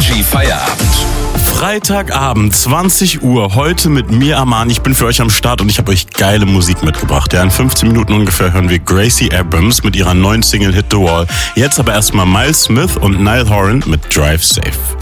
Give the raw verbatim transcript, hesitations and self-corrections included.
Energy Feierabend. Freitagabend, zwanzig Uhr, heute mit mir, Arman. Ich bin für euch am Start und ich habe euch geile Musik mitgebracht. Ja, in fünfzehn Minuten ungefähr hören wir Gracie Abrams mit ihrer neuen Single Hit the Wall. Jetzt aber erstmal Miles Smith und Niall Horan mit Drive Safe.